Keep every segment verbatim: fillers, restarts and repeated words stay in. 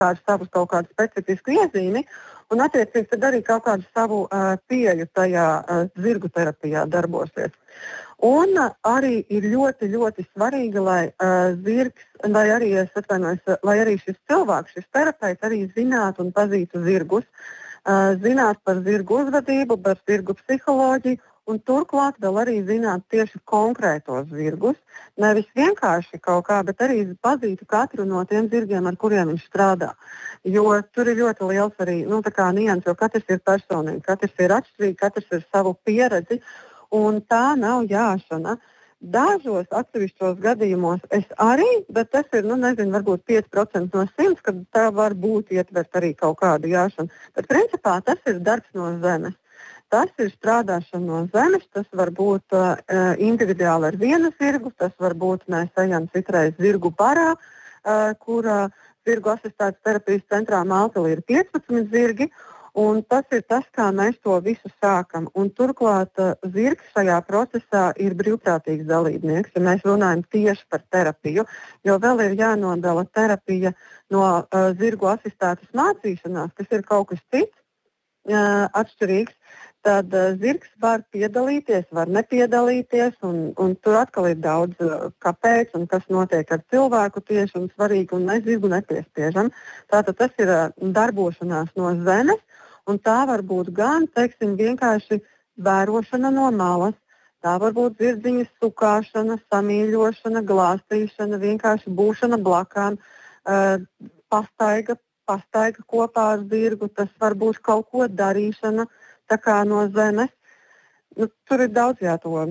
ar savu kaut kādu specifisku iezīmi, un attiecīgi tad arī kaut kādu savu uh, pieeju tajā uh, zirgu terapijā darbosies. Un uh, arī ir ļoti, ļoti svarīgi, lai uh, zirgs, lai arī, es atvainojos, lai arī šis cilvēks, šis terapeits arī zinātu un pazītu zirgus, uh, zinātu par zirgu uzvedību, par zirgu psiholoģiju, un turklāt vēl arī zināt tieši konkrētos zirgus. Nevis vienkārši kaut kā, bet arī pazītu katru no tiem zirgiem, ar kuriem viņš strādā. Jo tur ir ļoti liels arī nu, nians, jo katrs ir personīgi, katrs ir atšķirīgi, katrs ir savu pieredzi, un tā nav jāšana. Dažos atsevišķos gadījumos es arī, bet tas ir, nu nezinu, varbūt pieci procenti no simts, kad tā var būt ietvert arī kaut kādu jāšanu. Bet principā tas ir darbs no zemes. Tas ir strādāšana no zemes, tas var būt uh, individuāli ar vienu zirgu, tas var būt mēs ejam citreiz zirgu barā, uh, kur uh, zirgu asistētas terapijas centrā Malteli ir piecpadsmit zirgi, un tas ir tas, kā mēs to visu sākam. Un turklāt uh, zirgs šajā procesā ir brīvprātīgs dalībnieks, ja mēs runājam tieši par terapiju, jo vēl ir jānodala terapija no uh, zirgu asistētas mācīšanās, kas ir kaut kas cits, uh, atšķirīgs. Tad uh, zirgs var piedalīties, var nepiedalīties, un, un tur atkal ir daudz uh, kāpēc un kas notiek ar cilvēku tieši un svarīgi, un mēs zirgu nepiespiežam. Tātad tas ir uh, darbošanās no zemes, un tā var būt gan, teiksim, vienkārši vērošana no malas, tā var būt zirdziņas sukāšana, samīļošana, glāstīšana, vienkārši būšana blakām, uh, pastaiga, pastaiga kopā ar zirgu, tas var būt kaut ko darīšana, tā kā no zemes. Nu, tur ir daudz jā, to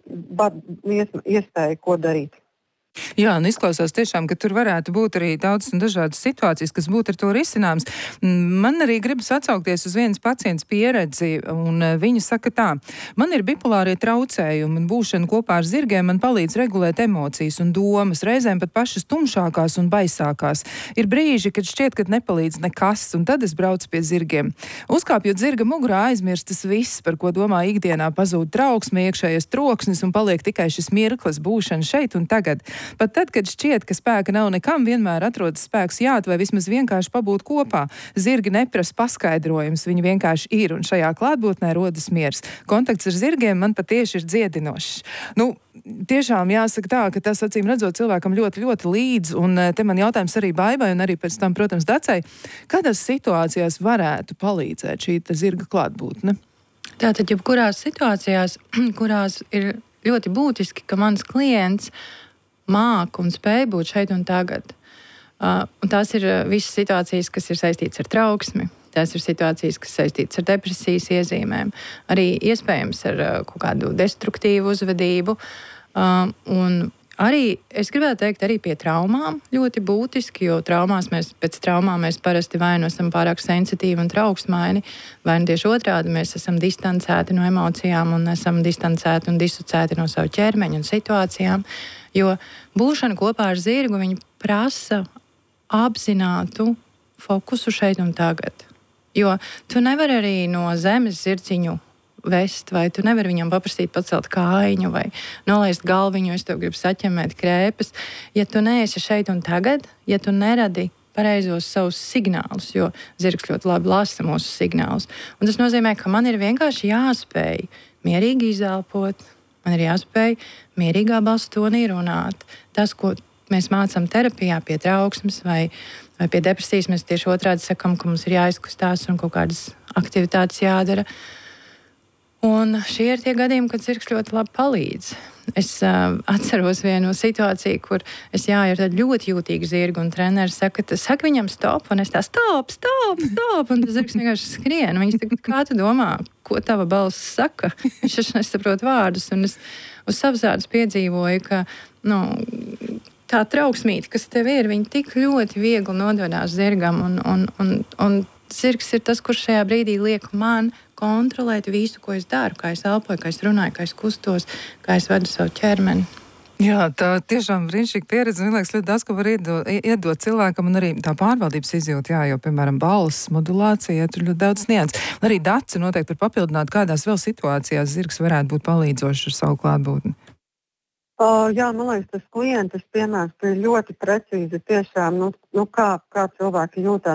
iespēju, ko darīt. Jā, un izklausās tiešām, ka tur varētu būt arī daudz un dažādas situācijas, kas būtu ar to risināms. Man arī gribas atsaukties uz vienas pacients pieredzi, un viņa saka tā: man ir bipolārie traucējumi, un būšana kopā ar zirgiem man palīdz regulēt emocijas un domas, reizēm pat pašas tumšākās un baisākās. Ir brīži, kad šķiet, ka nepalīdz nekas, un tad es braucu pie zirgiem. Uzkāpjot zirga mugurā, aizmirstas viss, par ko domā ikdienā, pazūd trauksme, iekšējais troksnis un paliek tikai šis mirklis, būšana šeit un tagad. Pat tad, kad šķiet, ka spēka nav nekam, vienmēr atrodas spēks jāt vai vismaz vienkārši pabūt kopā. Zirgi neprasa paskaidrojums, viņi vienkārši ir, un šajā klātbūtnē rodas miers. Kontakts ar zirgiem man patieši ir dziedinošs. Nu, tiešām jāsaka tā, ka tas, acīm redzot, cilvēkam ļoti, ļoti līdz, un te man jautājums arī Baibai un arī pēc tam, protams, Dacei, kādās situācijās varētu palīdzēt šī zirga klātbūtne? Tātad, jebkurās situācijās, kurās ir ļoti būtiski, ka mans klients māk un spēj būt šeit un tagad. Uh, un tās ir visas situācijas, kas ir saistītas ar trauksmi. Tās ir situācijas, kas saistītas ar depresijas iezīmēm. Arī iespējams ar uh, kaut kādu destruktīvu uzvedību. Uh, un arī, es gribētu teikt, arī pie traumām ļoti būtiski, jo traumās mēs, pēc traumām mēs parasti vai nu esam pārāk sensitīvi un trauksmaini, vai nu tieši otrādi mēs esam distancēti no emocijām un esam distancēti un disocēti no savu ķermeņa un situācijām. Jo būšana kopā ar zirgu, viņa prasa apzinātu fokusu šeit un tagad. Jo tu nevari arī no zemes zirdziņu vest, vai tu nevari viņam paprasīt pacelt kājiņu vai nolaist galviņu, es tev gribu saķemmēt krēpes. Ja tu neesi šeit un tagad, ja tu neradi pareizos savus signālus, jo zirgs ļoti labi lasa mūsu signālus. Un tas nozīmē, ka man ir vienkārši jāspēj mierīgi izelpot, man ir jāspēj mierīgā balss tonī runāt. Tas, ko mēs mācām terapijā pie trauksmes vai, vai pie depresijas, mēs tieši otrādi sakam, ka mums ir jāizkustās un kaut kādas aktivitātes jādara. Un šie ir tie gadījumi, kad zirgs ļoti labi palīdz. Es uh, atceros vienu situāciju, kur es jāju ar tādu ļoti jūtīgu zirgu, un treneris saka, saka viņam stop, un es tā stop, stop, stop, un tas zirgs vienkārši skrien. Viņas tā, kā tu domā, ko tava balss saka? Viņš taču nesaprot vārdus, un es uz savas vārdus piedzīvoju, ka, nu, tā trauksmīte, kas tev ir, viņa tik ļoti viegli nododās zirgam, un, un, un, un zirgs ir tas, kurš šajā brīdī liek man kontrolēt visu, ko es daru, kā es elpoju, kā es runāju, kā es kustos, kā es vedu savu ķermeni. Jā, tā tiešām brīnišķīga pieredze, un liekas, ļoti daudz, ko var iedot, iedot cilvēkam, un arī tā pārvaldības izjūta, jā, jo, piemēram, balss, modulācija, tur ļoti daudz nians. Arī Dace noteikti var papildināt, kādās vēl situācijās zirgs varētu būt palīdzošs ar savu klātbūtni. Uh, jā, man liekas, tas klientas piemērs ir ļoti precīzi tiešām, nu, nu kā, kā cilvēki jūtās